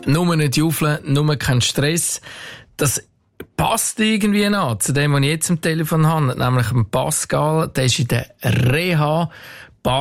Nur nicht juffeln, nur kein Stress. Das passt irgendwie noch zu dem, was ich jetzt am Telefon habe, nämlich Pascal, der ist in der Reha